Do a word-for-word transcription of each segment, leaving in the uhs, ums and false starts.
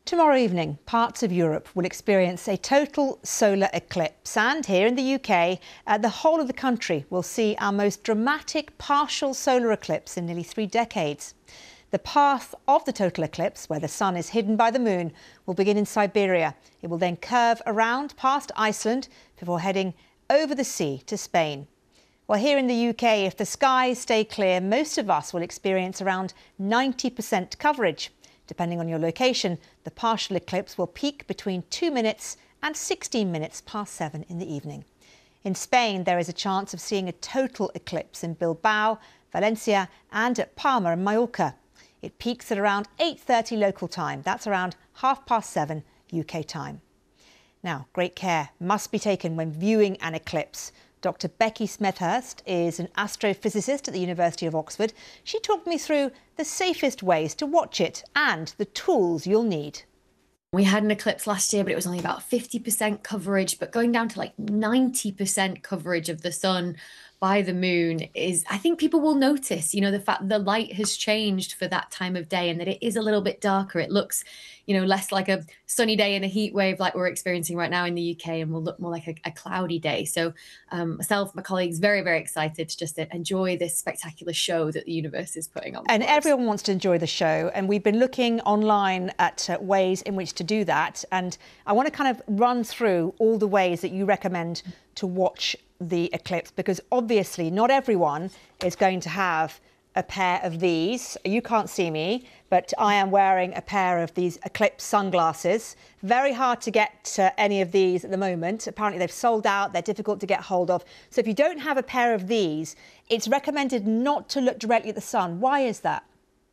Tomorrow evening, parts of Europe will experience a total solar eclipse, and here in the U K, uh, the whole of the country will see our most dramatic partial solar eclipse in nearly three decades. The path of the total eclipse, where the sun is hidden by the moon, will begin in Siberia. It will then curve around past Iceland before heading over the sea to Spain. Well, here in the U K, if the skies stay clear, most of us will experience around ninety percent coverage. Depending on your location, the partial eclipse will peak between two minutes and sixteen minutes past seven in the evening. In Spain, there is a chance of seeing a total eclipse in Bilbao, Valencia and at Palma and Mallorca. It peaks at around eight thirty local time. That's around half past seven U K time. Now, great care must be taken when viewing an eclipse. Doctor Becky Smethurst is an astrophysicist at the University of Oxford. She talked me through the safest ways to watch it and the tools you'll need. We had an eclipse last year, but it was only about fifty percent coverage, but going down to like ninety percent coverage of the sun by the moon is, I think people will notice, you know, the fact the light has changed for that time of day and that it is a little bit darker. It looks, you know, less like a sunny day in a heat wave like we're experiencing right now in the U K, and will look more like a, a cloudy day. So um, myself, my colleagues, very, very excited to just enjoy this spectacular show that the universe is putting on. And everyone wants to enjoy the show. And we've been looking online at uh, ways in which to do that. And I want to kind of run through all the ways that you recommend to watch the eclipse, because obviously not everyone is going to have a pair of these. You can't see me, but I am wearing a pair of these eclipse sunglasses. Very hard to get uh, any of these at the moment. Apparently they've sold out, they're difficult to get hold of. So if you don't have a pair of these, it's recommended not to look directly at the sun. Why is that?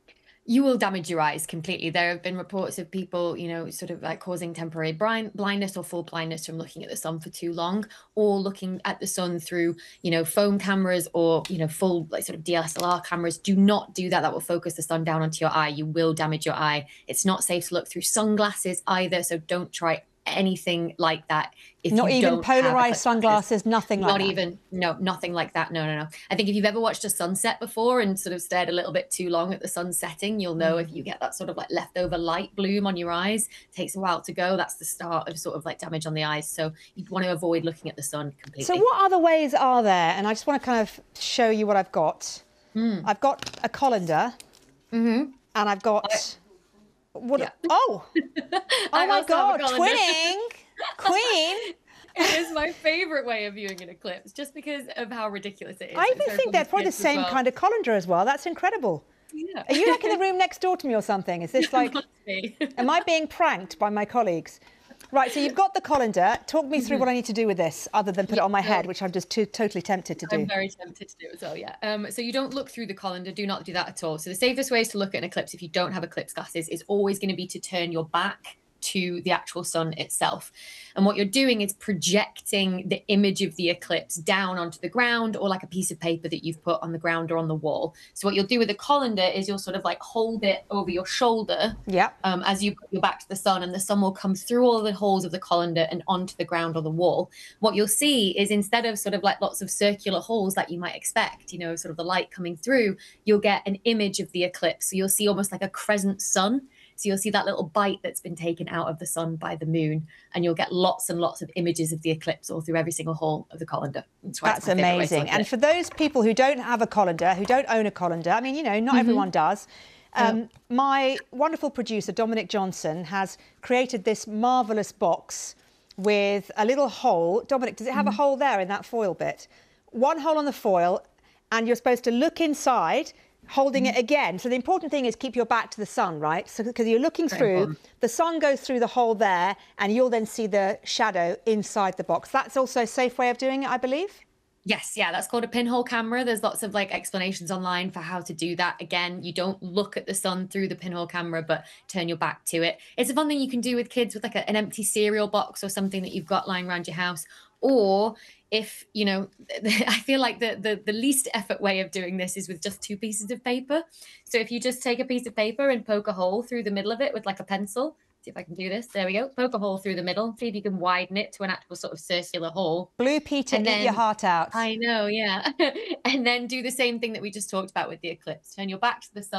You will damage your eyes completely. There have been reports of people, you know, sort of like causing temporary blind, blindness or full blindness from looking at the sun for too long, or looking at the sun through, you know, phone cameras or, you know, full like sort of D S L R cameras. Do not do that. That will focus the sun down onto your eye. You will damage your eye. It's not safe to look through sunglasses either. So don't try anything like that. If not you even don't polarized sunglasses, nothing like not that. Not even, no, nothing like that. No, no, no. I think if you've ever watched a sunset before and sort of stared a little bit too long at the sun setting, you'll know mm. if you get that sort of like leftover light bloom on your eyes, it takes a while to go. That's the start of sort of like damage on the eyes. So you'd want to avoid looking at the sun completely. So what other ways are there? And I just want to kind of show you what I've got. Mm. I've got a colander mm-hmm. and I've got... I... What? Yeah. Oh, oh my God, twinning, Queen. It is my favourite way of viewing an eclipse, just because of how ridiculous it is. I even think they're probably the same well. kind of colander as well. That's incredible. Yeah. Are you like in the room next door to me or something? Is this like, am I being pranked by my colleagues? Right, so you've got the colander. Talk me through mm-hmm. what I need to do with this, other than put yeah, it on my head, which I'm just too, totally tempted to do. I'm very tempted to do as well, yeah. Um, so you don't look through the colander. Do not do that at all. So the safest ways to look at an eclipse if you don't have eclipse glasses is always going to be to turn your back to the actual sun itself. And what you're doing is projecting the image of the eclipse down onto the ground, or like a piece of paper that you've put on the ground or on the wall. So what you'll do with the colander is you'll sort of like hold it over your shoulder yeah. um, as you put your back to the sun, and the sun will come through all the holes of the colander and onto the ground or the wall. What you'll see is, instead of sort of like lots of circular holes that you might expect, you know, sort of the light coming through, you'll get an image of the eclipse. So you'll see almost like a crescent sun. So you'll see that little bite that's been taken out of the sun by the moon, and you'll get lots and lots of images of the eclipse all through every single hole of the colander. That's, that's amazing. And for those people who don't have a colander, who don't own a colander, I mean, you know, not mm-hmm. everyone does. Um, yeah. My wonderful producer, Dominic Johnson, has created this marvellous box with a little hole. Dominic, does it have mm-hmm. a hole there in that foil bit? One hole on the foil, and you're supposed to look inside, holding it again. So the important thing is keep your back to the sun, right? So because you're looking through, the sun goes through the hole there, and you'll then see the shadow inside the box. That's also a safe way of doing it, I believe. Yes, yeah, that's called a pinhole camera. There's lots of like explanations online for how to do that. Again, you don't look at the sun through the pinhole camera, but turn your back to it. It's a fun thing you can do with kids with like a, an empty cereal box or something that you've got lying around your house. Or if, you know, I feel like the, the, the least effort way of doing this is with just two pieces of paper. So if you just take a piece of paper and poke a hole through the middle of it with like a pencil, see if I can do this. There we go. Poke a hole through the middle. See if you can widen it to an actual sort of circular hole. Blue Peter, and eat then, your heart out. I know, yeah. And then do the same thing that we just talked about with the eclipse. Turn your back to the sun,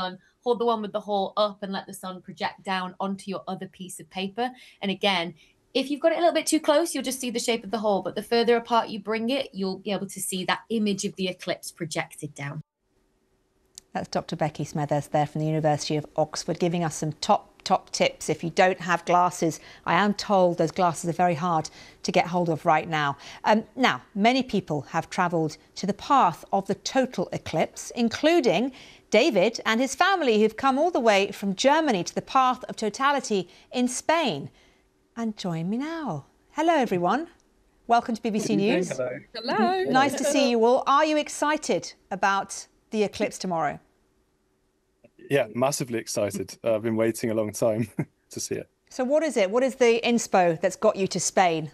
hold the one with the hole up and let the sun project down onto your other piece of paper. And again, if you've got it a little bit too close, you'll just see the shape of the hole. But the further apart you bring it, you'll be able to see that image of the eclipse projected down. That's Doctor Becky Smethurst there from the University of Oxford, giving us some top, top tips. If you don't have glasses, I am told those glasses are very hard to get hold of right now. Um, now, many people have travelled to the path of the total eclipse, including David and his family, who've come all the way from Germany to the path of totality in Spain. And join me now. Hello, everyone. Welcome to B B C News. Hello. Hello. Nice to see you all. Are you excited about the eclipse tomorrow? Yeah, massively excited. Uh, I've been waiting a long time to see it. So what is it? What is the inspo that's got you to Spain?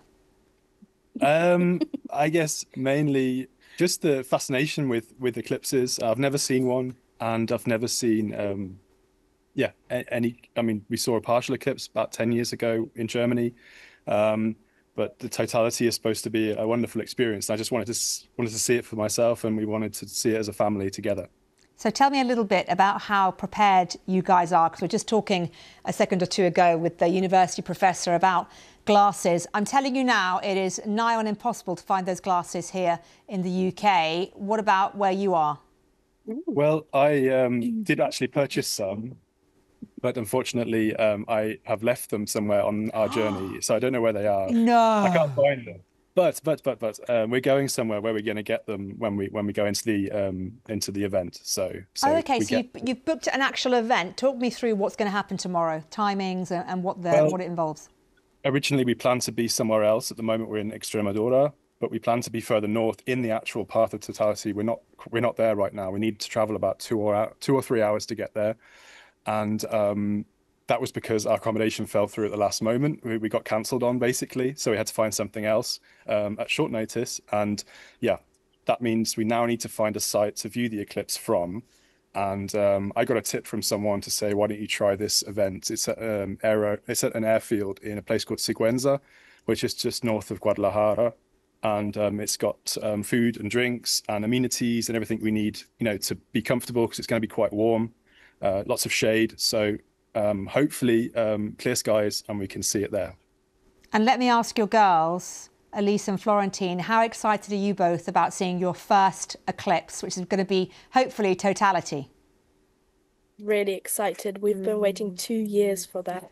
Um, I guess mainly just the fascination with, with eclipses. I've never seen one, and I've never seen... Um, Yeah, any. I mean, we saw a partial eclipse about ten years ago in Germany, um, but the totality is supposed to be a wonderful experience. I just wanted to wanted to see it for myself, and we wanted to see it as a family together. So tell me a little bit about how prepared you guys are, because we we're just talking a second or two ago with the university professor about glasses. I'm telling you now, it is nigh on impossible to find those glasses here in the U K. What about where you are? Well, I um, did actually purchase some. But unfortunately, um, I have left them somewhere on our journey, so I don't know where they are. No, I can't find them. But but but but um, we're going somewhere where we're going to get them when we when we go into the um, into the event. So, so oh, okay. So get... you've, you've booked an actual event. Talk me through what's going to happen tomorrow, timings, and, and what the well, what it involves. Originally, we planned to be somewhere else. At the moment, we're in Extremadura, but we plan to be further north in the actual path of totality. We're not we're not there right now. We need to travel about two or two or three hours to get there. And um, that was because our accommodation fell through at the last moment. We, we got cancelled on, basically. So we had to find something else um, at short notice. And yeah, that means we now need to find a site to view the eclipse from. And um, I got a tip from someone to say, why don't you try this event? It's at, um, aero, it's at an airfield in a place called Sigüenza, which is just north of Guadalajara. And um, it's got um, food and drinks and amenities and everything we need, you know, to be comfortable, because it's going to be quite warm. Uh, lots of shade, so um, hopefully um, clear skies, and we can see it there. And let me ask your girls, Elise and Florentine, how excited are you both about seeing your first eclipse, which is going to be hopefully totality? Really excited. We've been waiting two years for that.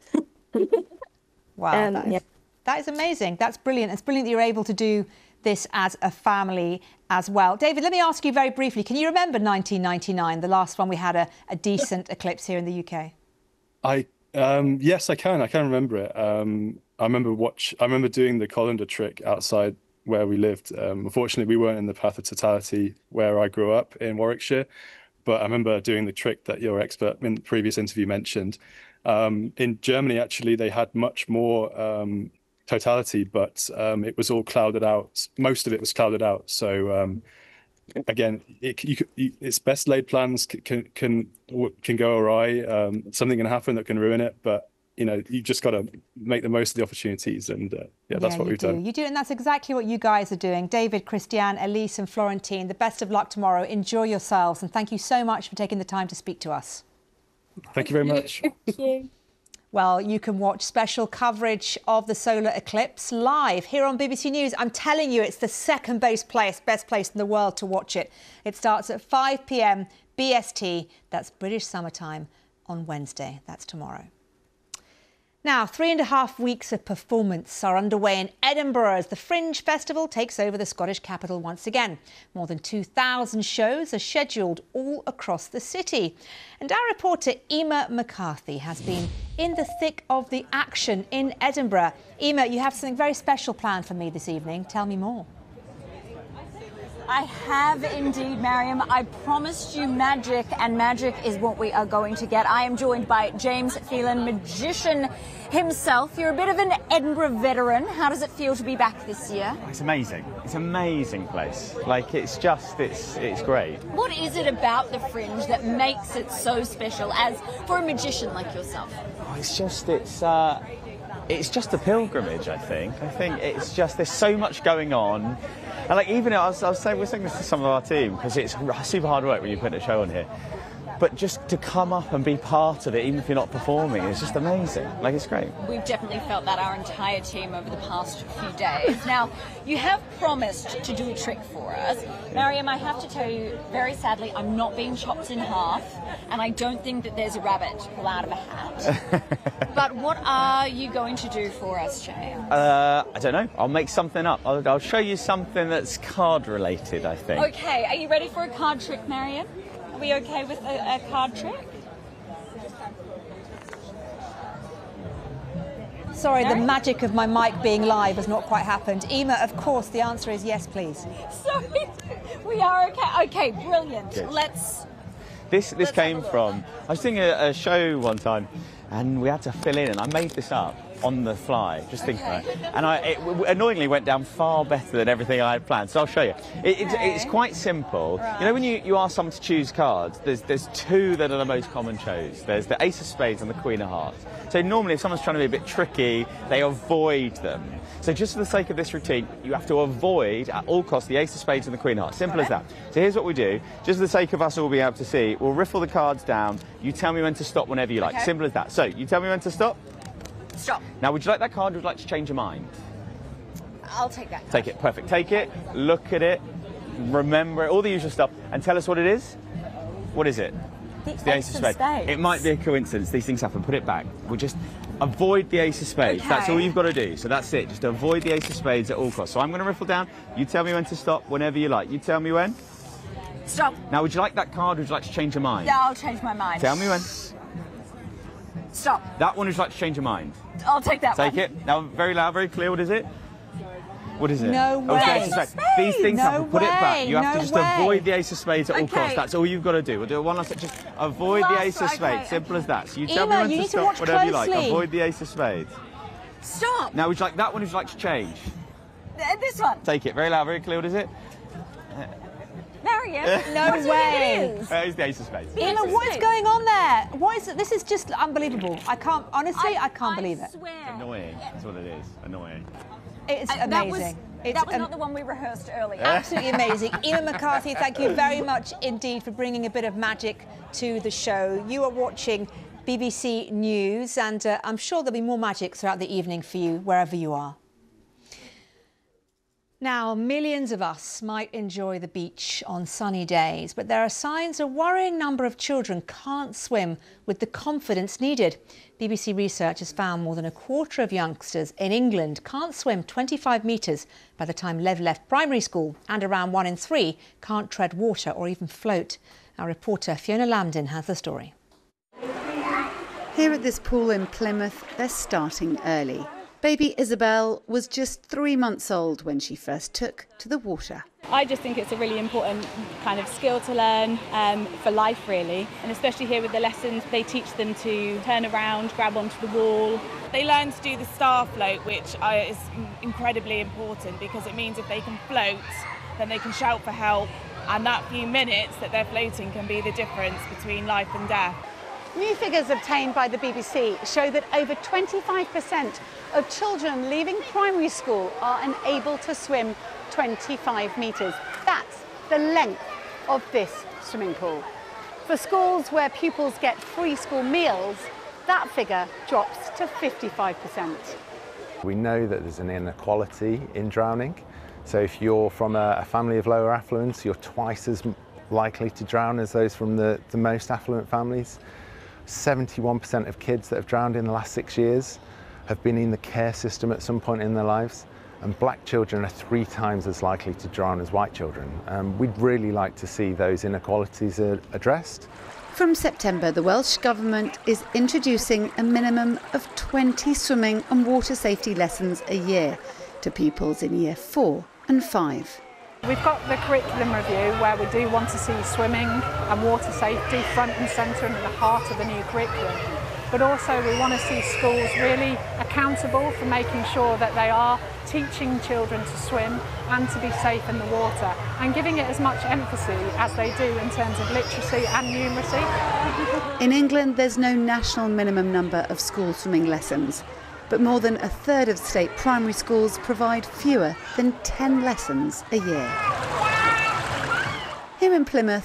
Wow, um, that, is, yeah. that is amazing. That's brilliant. It's brilliant that you're able to do this as a family as well. David, let me ask you very briefly, can you remember nineteen ninety-nine, the last one we had a, a decent eclipse here in the U K? I um, yes, I can. I can remember it. Um, I remember watch. I remember doing the colander trick outside where we lived. Um, unfortunately, we weren't in the path of totality where I grew up in Warwickshire, but I remember doing the trick that your expert in the previous interview mentioned. Um, in Germany, actually, they had much more um, totality, but um, it was all clouded out. Most of it was clouded out. So um, again, it, you, you, it's best laid plans can can can go awry. Um, something can happen that can ruin it, but you know, you just got to make the most of the opportunities, and uh, yeah, that's yeah, what we've do. done. You do, and that's exactly what you guys are doing. David, Christiane, Elise, and Florentine. The best of luck tomorrow. Enjoy yourselves, and thank you so much for taking the time to speak to us. Thank you very much. Thank you. Well, you can watch special coverage of the solar eclipse live here on B B C News. I'm telling you, it's the second best place, best place in the world to watch it. It starts at five p m B S T. That's British summertime on Wednesday. That's tomorrow. Now, three and a half weeks of performance are underway in Edinburgh as the Fringe Festival takes over the Scottish capital once again. More than two thousand shows are scheduled all across the city. And our reporter Emma McCarthy has been in the thick of the action in Edinburgh. Emma, you have something very special planned for me this evening. Tell me more. I have indeed, Mariam. I promised you magic, and magic is what we are going to get. I am joined by James Phelan, magician himself. You're a bit of an Edinburgh veteran. How does it feel to be back this year? It's amazing. It's an amazing place. Like, it's just, it's it's great. What is it about the Fringe that makes it so special as for a magician like yourself? Oh, it's just, it's, uh, it's just a pilgrimage, I think. I think it's just, there's so much going on. And like, even I was, I was saying, we're saying this to some of our team, because it's super hard work when you put a show on here. but just to come up and be part of it, even if you're not performing, it's just amazing. Like, it's great. We've definitely felt that, our entire team, over the past few days. Now, you have promised to do a trick for us. Mariam, I have to tell you, very sadly, I'm not being chopped in half, and I don't think that there's a rabbit to pull out of a hat. But what are you going to do for us, James? Uh, I don't know. I'll make something up. I'll, I'll show you something that's card-related, I think. Okay, are you ready for a card trick, Mariam? Are we okay with a, a card trick? Sorry, Mary? the magic of my mic being live has not quite happened. Emma, of course, the answer is yes, please. Sorry, we are okay. Okay, brilliant. Good. Let's... This this Let's came from, I was doing a, a show one time, and we had to fill in, and I made this up on the fly, just thinking Okay. about it. And I, it w- annoyingly went down far better than everything I had planned, so I'll show you. It, it's, Okay. it's quite simple. Right. You know when you, you ask someone to choose cards, there's, there's two that are the most common chose. There's the Ace of Spades and the Queen of Hearts. So normally if someone's trying to be a bit tricky, they avoid them. So just for the sake of this routine, you have to avoid at all costs the Ace of Spades and the Queen of Hearts. Simple as that. So here's what we do. Just for the sake of us all being able to see, we'll riffle the cards down. You tell me when to stop whenever you like. Okay. Simple as that. So you tell me when to stop. Stop. Now, would you like that card or would you like to change your mind? I'll take that. Take it. Perfect. Take it, look at it, remember it, all the usual stuff, and tell us what it is. What is it? The, It's the Ace of Spades. It might be a coincidence. These things happen. Put it back. We'll just avoid the Ace of Spades. Okay. That's all you've got to do. So that's it. Just avoid the Ace of Spades at all costs. So I'm going to riffle down. You tell me when to stop whenever you like. You tell me when. Stop. Now, would you like that card or would you like to change your mind? Yeah, I'll change my mind. Tell me when. Stop. That one, would you like to change your mind? I'll take that Take one. it. Now, very loud, very clear. What is it? What is it? No Oh, it's the way. Ace of Spades. Spades. These things No happen. Put it back. way. You have No to just way. avoid the Ace of Spades at all Okay. costs. That's all you've got to do. We'll do it one last time. Just avoid the Last Ace of one, Spades. okay, Simple okay. as that. So you tell Emma, me when you to need to stop, watch whatever you like. closely. Avoid the Ace of Spades. Stop. Now, would you like that one or would you like to change? Uh, This one. Take it. Very loud, very clear. What is it? Mariam. No what do you way. think it is? Uh, it's the Ace of Spades. Emma, what is going on there? What is it? This is just unbelievable. I can't, honestly, I, can't believe it. Swear. Annoying. That's what it is. Annoying. It's Uh, that was, amazing. It's that was am- not the one we rehearsed earlier. Absolutely amazing. Emma McCarthy, thank you very much indeed for bringing a bit of magic to the show. You are watching B B C News, and uh, I'm sure there'll be more magic throughout the evening for you, wherever you are. Now, millions of us might enjoy the beach on sunny days, but there are signs a worrying number of children can't swim with the confidence needed. B B C research has found more than a quarter of youngsters in England can't swim twenty-five metres by the time they've left primary school, and around one in three can't tread water or even float. Our reporter Fiona Lambden has the story. Here at this pool in Plymouth, they're starting early. Baby Isabel was just three months old when she first took to the water. I just think it's a really important kind of skill to learn um, for life, really. And especially here with the lessons, they teach them to turn around, grab onto the wall. They learn to do the star float, which uh, is incredibly important because it means if they can float, then they can shout for help. And that few minutes that they're floating can be the difference between life and death. New figures obtained by the B B C show that over twenty-five percent of children leaving primary school are unable to swim twenty-five metres. That's the length of this swimming pool. For schools where pupils get free school meals, that figure drops to fifty-five percent. We know that there's an inequality in drowning. So if you're from a, a family of lower affluence, you're twice as likely to drown as those from the, the most affluent families. seventy-one percent of kids that have drowned in the last six years have been in the care system at some point in their lives, and black children are three times as likely to drown as white children. Um, we'd really like to see those inequalities uh, addressed. From September, the Welsh Government is introducing a minimum of twenty swimming and water safety lessons a year to pupils in year four and five. We've got the curriculum review where we do want to see swimming and water safety front and centre and at the heart of the new curriculum. But also we want to see schools really accountable for making sure that they are teaching children to swim and to be safe in the water, and giving it as much emphasis as they do in terms of literacy and numeracy. In England, there's no national minimum number of school swimming lessons, but more than a third of state primary schools provide fewer than ten lessons a year. Here in Plymouth,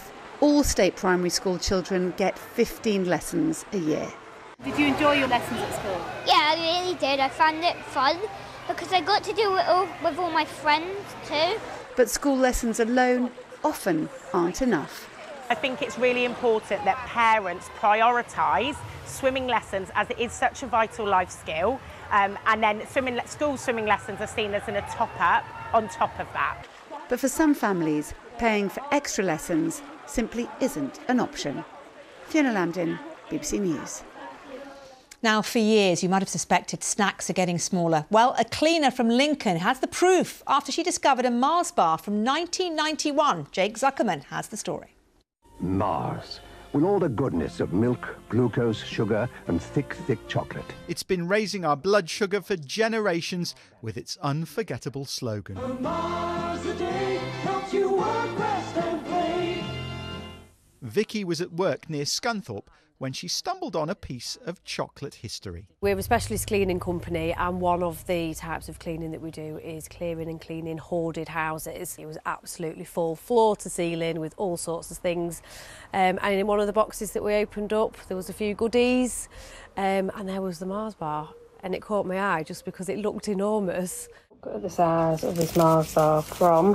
All state primary school children get fifteen lessons a year. Did you enjoy your lessons at school? Yeah, I really did. I found it fun because I got to do it all with all my friends too. But school lessons alone often aren't enough. I think it's really important that parents prioritise swimming lessons as it is such a vital life skill, um, and then swimming, school swimming lessons are seen as a top-up on top of that. But for some families, paying for extra lessons simply isn't an option. Fiona Lambdin, B B C News. Now, for years, you might have suspected snacks are getting smaller. Well, a cleaner from Lincoln has the proof after she discovered a Mars bar from nineteen ninety-one. Jake Zuckerman has the story. Mars, with all the goodness of milk, glucose, sugar and thick, thick chocolate. It's been raising our blood sugar for generations with its unforgettable slogan. A Mars a day helps you work, rest and play. Vicky was at work near Scunthorpe when she stumbled on a piece of chocolate history. We're a specialist cleaning company, and one of the types of cleaning that we do is clearing and cleaning hoarded houses. It was absolutely full, floor to ceiling, with all sorts of things. Um, and in one of the boxes that we opened up, there was a few goodies, um, and there was the Mars bar. And it caught my eye just because it looked enormous. Look at the size of this Mars bar from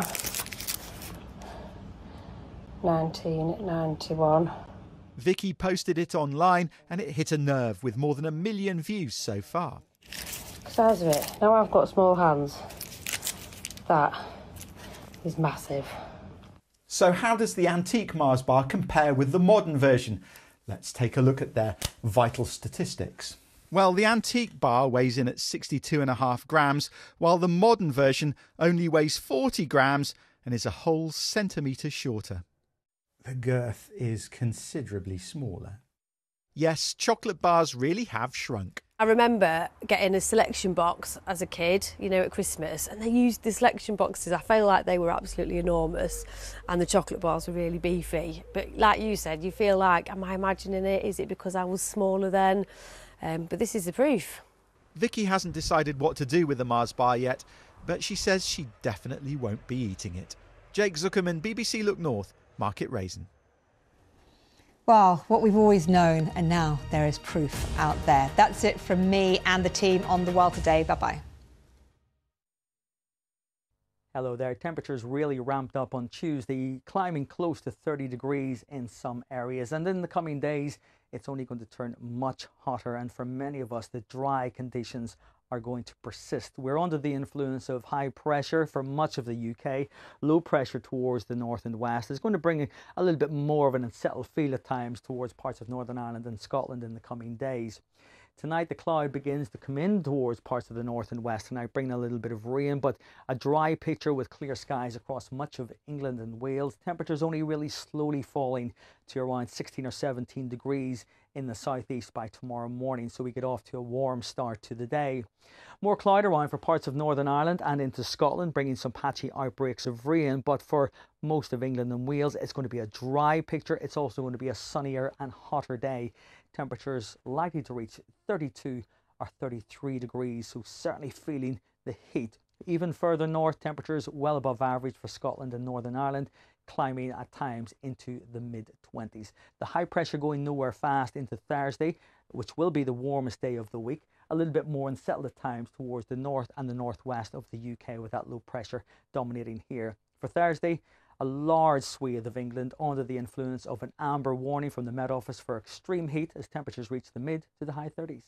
nineteen ninety-one. Vicky posted it online and it hit a nerve with more than a million views so far. The size of it. Now I've got small hands. That is massive. So how does the antique Mars bar compare with the modern version? Let's take a look at their vital statistics. Well, the antique bar weighs in at sixty-two and a half grams, while the modern version only weighs forty grams and is a whole centimetre shorter. The girth is considerably smaller. Yes, chocolate bars really have shrunk. I remember getting a selection box as a kid, you know, at Christmas, and they used the selection boxes. I feel like they were absolutely enormous, and the chocolate bars were really beefy. But like you said, you feel like, am I imagining it? Is it because I was smaller then? Um, but this is the proof. Vicky hasn't decided what to do with the Mars bar yet, but she says she definitely won't be eating it. Jake Zuckerman, B B C Look North, Market Raisin. Well, what we've always known, and now there is proof out there. That's it from me and the team on The World Today. Bye-bye. Hello there. Temperatures really ramped up on Tuesday, climbing close to thirty degrees in some areas. And in the coming days, it's only going to turn much hotter. And for many of us, the dry conditions are going to persist. We're under the influence of high pressure for much of the U K. Low pressure towards the north and west is going to bring a little bit more of an unsettled feel at times towards parts of Northern Ireland and Scotland in the coming days. Tonight the cloud begins to come in towards parts of the north and west tonight, bringing a little bit of rain, but a dry picture with clear skies across much of England and Wales. Temperatures only really slowly falling to around sixteen or seventeen degrees in the southeast by tomorrow morning, so we get off to a warm start to the day. More cloud around for parts of Northern Ireland and into Scotland, bringing some patchy outbreaks of rain, but for most of England and Wales it's going to be a dry picture. It's also going to be a sunnier and hotter day. Temperatures likely to reach thirty-two or thirty-three degrees, so certainly feeling the heat. Even further north, temperatures well above average for Scotland and Northern Ireland, climbing at times into the mid twenties. The high pressure going nowhere fast into Thursday, which will be the warmest day of the week. A little bit more unsettled at times towards the north and the northwest of the U K, with that low pressure dominating here. For Thursday, a large swathe of England under the influence of an amber warning from the Met Office for extreme heat as temperatures reach the mid to the high thirties.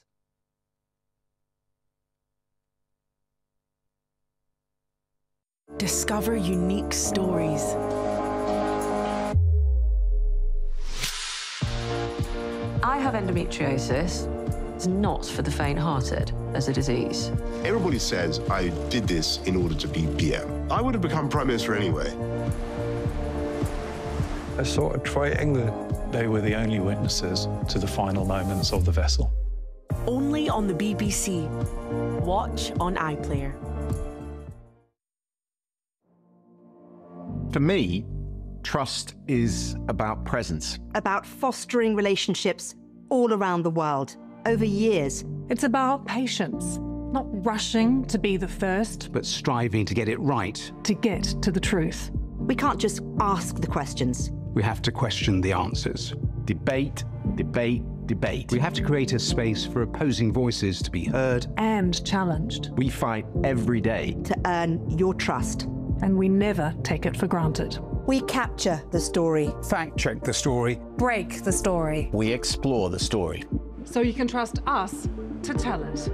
Discover unique stories. I have endometriosis. It's not for the faint-hearted as a disease. Everybody says I did this in order to be P M. I would have become Prime Minister anyway. I saw a triangle. They were the only witnesses to the final moments of the vessel. Only on the B B C. Watch on iPlayer. For me, trust is about presence. About fostering relationships all around the world, over years. It's about patience, not rushing to be the first, but striving to get it right. To get to the truth. We can't just ask the questions. We have to question the answers. Debate, debate, debate. We have to create a space for opposing voices to be heard and challenged. We fight every day to earn your trust. And we never take it for granted. We capture the story. Fact check the story. Break the story. We explore the story. So you can trust us to tell it.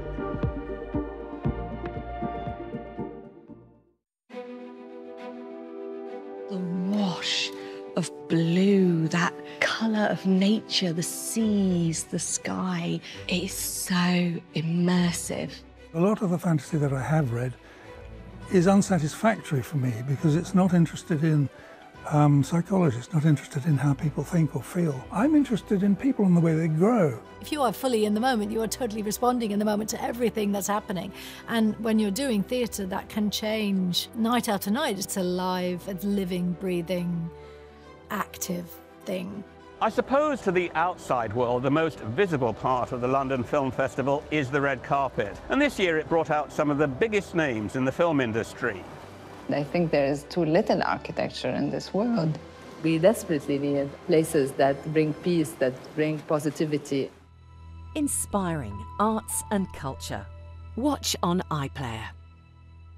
The wash of blue, that colour of nature, the seas, the sky. It is so immersive. A lot of the fantasy that I have read is unsatisfactory for me because it's not interested in um, psychology, it's not interested in how people think or feel. I'm interested in people and the way they grow. If you are fully in the moment, you are totally responding in the moment to everything that's happening. And when you're doing theatre, that can change night after night. It's a live, a living, breathing, active thing. I suppose to the outside world, the most visible part of the London Film Festival is the red carpet. And this year it brought out some of the biggest names in the film industry. I think there is too little architecture in this world. We desperately need places that bring peace, that bring positivity. Inspiring arts and culture. Watch on iPlayer.